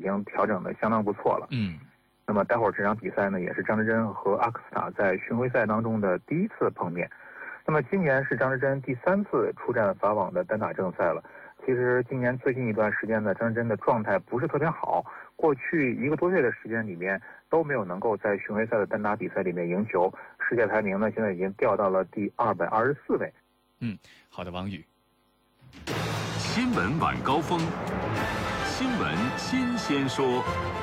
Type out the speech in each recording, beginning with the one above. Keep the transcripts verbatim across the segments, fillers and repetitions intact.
经调整的相当不错了。 嗯。 那么待会儿这场比赛呢，也是张之臻和阿克斯塔在巡回赛当中的第一次碰面。那么今年是张之臻第三次出战法网的单打正赛了。其实今年最近一段时间呢，张之臻的状态不是特别好，过去一个多月的时间里面都没有能够在巡回赛的单打比赛里面赢球，世界排名呢现在已经掉到了第二百二十四位。 嗯，好的，王宇。 新闻晚高峰，新闻新鲜说。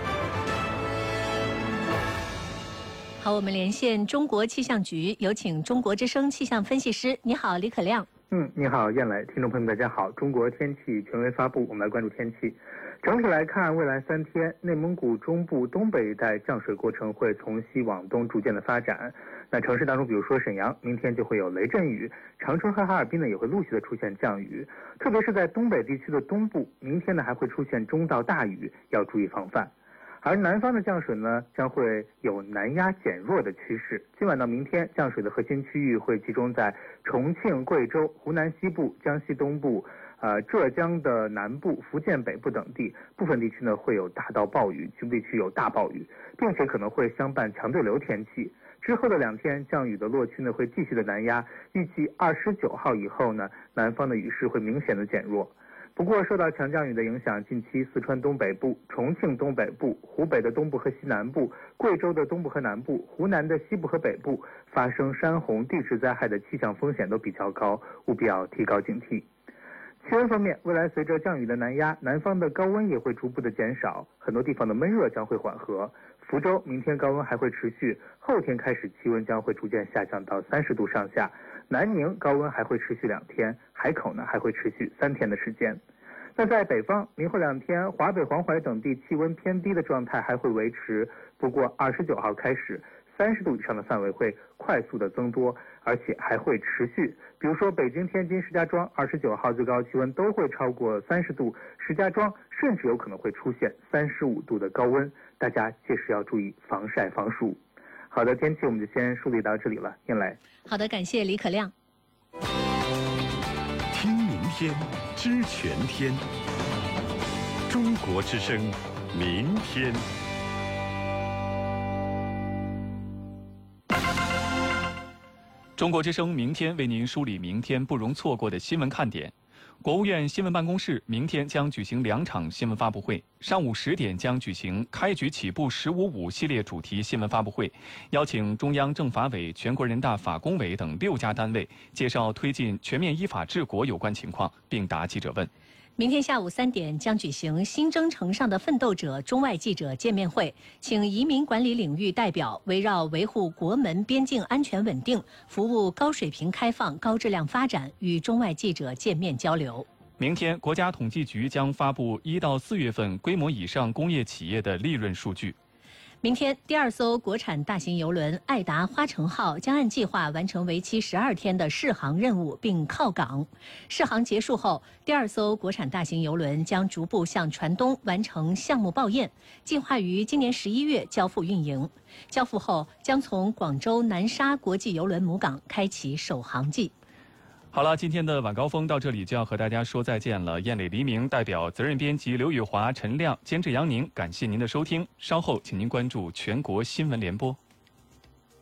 好，我们连线中国气象局，有请中国之声气象分析师。你好，李可亮。 嗯，你好，燕磊，听众朋友们，大家好。中国天气权威发布，我们来关注天气。整体来看，未来三天，内蒙古中部、东北一带降水过程会从西往东逐渐的发展。那城市当中，比如说沈阳，明天就会有雷阵雨；长春和哈尔滨呢，也会陆续的出现降雨。特别是在东北地区的东部，明天呢还会出现中到大雨，要注意防范。而南方的降水呢，将会有南压减弱的趋势。今晚到明天，降水的核心区域会集中在重庆、贵州、湖南西部、江西东部、呃浙江的南部、福建北部等地。部分地区呢会有大到暴雨，局部地区有大暴雨，并且可能会相伴强对流天气。之后的两天，降雨的落区呢会继续的南压，预计二十九号以后呢，南方的雨势会明显的减弱。不过，受到强降雨的影响，近期四川东北部、重庆东北部、湖北的东部和西南部、贵州的东部和南部、湖南的西部和北部发生山洪、地质灾害的气象风险都比较高，务必要提高警惕。气温方面，未来随着降雨的南压，南方的高温也会逐步的减少，很多地方的闷热将会缓和。福州明天高温还会持续，后天开始气温将会逐渐下降到三十度上下。南宁高温还会持续两天，海口呢还会持续三天的时间。那在北方，明后两天华北、黄淮等地气温偏低的状态还会维持，不过二十九号开始，三十度以上的范围会快速的增多，而且还会持续。比如说北京、天津、石家庄，二十九号最高气温都会超过三十度，石家庄甚至有可能会出现三十五度的高温，大家届时要注意防晒防暑。好的，天气我们就先梳理到这里了，燕磊。 好的，感谢李可亮。 听明天，知全天。中国之声，明天。 中国之声明天为您梳理明天不容错过的新闻看点。国务院新闻办公室明天将举行两场新闻发布会，上午十点将举行开局起步十五五系列主题新闻发布会，邀请中央政法委、全国人大法工委等六家单位介绍推进全面依法治国有关情况，并答记者问。 明天下午三点将举行新征程上的奋斗者中外记者见面会，请移民管理领域代表围绕维护国门边境安全稳定、服务高水平开放、高质量发展，与中外记者见面交流。 明天，国家统计局将发布一到四月份规模以上工业企业的利润数据。 明天，第二艘国产大型邮轮爱达花城号将按计划完成为期十二天的试航任务并靠港。试航结束后，第二艘国产大型邮轮将逐步向船东完成项目报验，计划于今年十一月交付运营。交付后，将从广州南沙国际邮轮母港开启首航季。 好了，今天的晚高峰到这里就要和大家说再见了。燕磊黎明代表责任编辑刘宇华、陈亮，监制杨宁，感谢您的收听。稍后请您关注全国新闻联播。